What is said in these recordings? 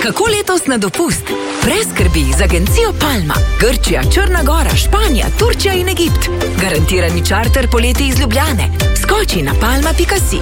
Kako letos na dopust? Brez skrbi z agencijo Palma. Grčija, Črna Gora, Španija, Turčija in Egipt. Garantirani čarter poleti iz Ljubljane. Skoči na palma.si.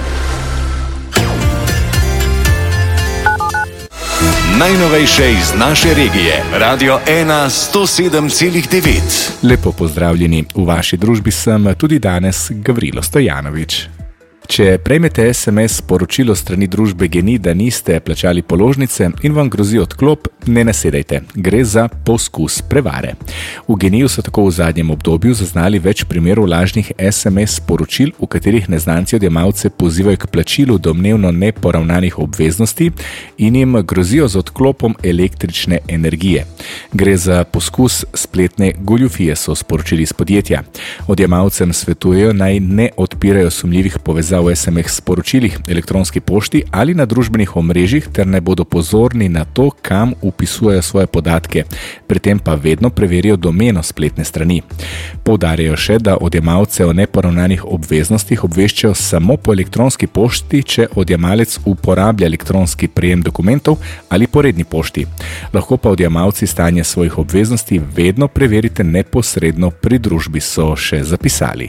Najnovejše iz naše regije. Radio 1 107,9. Lepo pozdravljeni. V vaši družbi sem tudi danes Gavrilo Stojanovič. Če prejmete SMS sporočilo strani družbe GEN-I, da niste plačali položnice in vam grozi odklop, ne nasedajte. Gre za poskus prevare. V GEN-I-ju so tako v zadnjem obdobju zaznali več primerov lažnih SMS sporočil, v katerih neznanci odjemalce pozivajo k plačilu domnevno neporavnanih obveznosti in jim grozijo z odklopom električne energije. Gre za poskus spletne goljufije, so sporočili iz podjetja. Odjemalcem svetujejo, naj ne odpirajo sumljivih povezav v SMS sporočilih, elektronski pošti ali na družbenih omrežjih ter naj bodo pozorni na to, kam vpisujejo svoje podatke. Pri tem pa vedno preverijo domeno spletne strani. Poudarjajo še, da odjemalce o neporavnanih obveznostih obveščajo samo po elektronski pošti, če odjemalec uporablja elektronski prejem dokumentov ali po redni pošti. Lahko pa odjemalci stanje svojih obveznosti vedno preverite neposredno pri družbi, so še zapisali.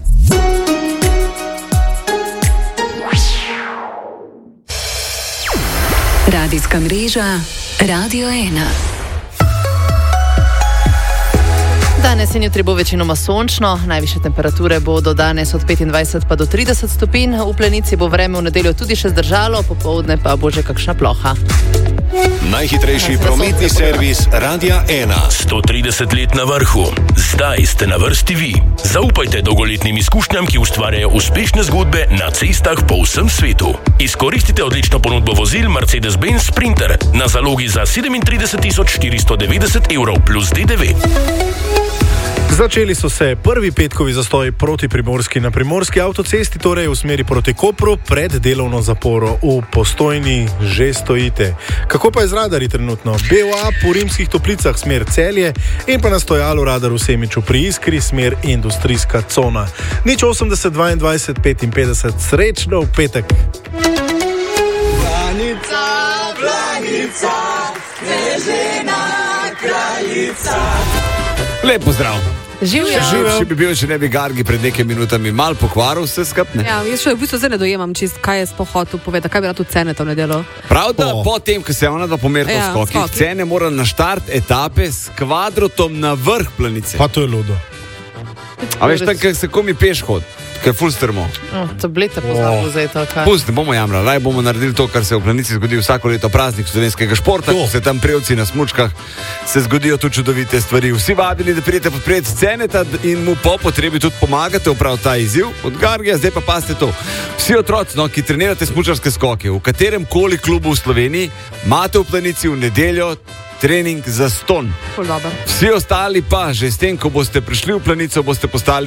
Radijska mreža Radio 1. Danes in jutri bo večinoma sončno, najvišje temperature bodo danes od 25 pa do 30 stopinj, v Planici bo vreme v nedeljo tudi še zdržalo, popoldne pa bo že kakšna ploha. Najhitrejši prometni servis Radia 1. 130 let na vrhu. Zdaj ste na vrsti vi. Zaupajte dolgoletnim izkušnjam, ki ustvarjajo uspešne zgodbe na cestah po vsem svetu. Izkoristite odlično ponudbo vozil Mercedes-Benz Sprinter na zalogi za 37.490 evrov plus DDV. Začeli so se prvi petkovi zastoji proti Primorski na primorski avtocesti, torej v smeri proti Kopru, pred delovno zaporo. V Postojni že stojite. Kako pa je z radarji trenutno? BOA po Rimskih Toplicah smer Celje in pa na stojalu radar v Semiču pri Iskri smer industrijska cona. 080 22 55, srečno v petek. Planica, planica, nežena kraljica. Lep pozdrav. Živijo. Če bi bil, če ne bi Gargi pred nekaj minutami mal pokvaril vse skupne. Ja, jaz še v bistvu zdaj ne dojemam čist, kaj je sploh hotel povedati, kaj bi na to cene tam nedelo. Prav da po tem, ko se je ona dva pomerila v skokih, cene mora na štart etape s kvadrotom na vrh Planice. Pa to je ludo. A veš, tako se komi peš hod, kaj je ful strmo. Tablete poznamo zdaj to, kaj. Pust, ne bomo jamrali, raj bomo naredili to, kar se v Planici zgodi vsako leto, praznik slovenskega športa, ko se tam prevci na smučkah, se zgodijo tu čudovite stvari. Vsi vabili, da prijete podpreti Sceneta in mu po potrebi tudi pomagate opraviti ta izziv od Gargija. Zdaj pa paste to. Vsi otroci, ki trenirate smučarske skoke, v katerem koli klubu v Sloveniji, imate v Planici v nedeljo trening za ston. Vsi ostali pa, že s tem, ko boste prišli v Planico, boste postali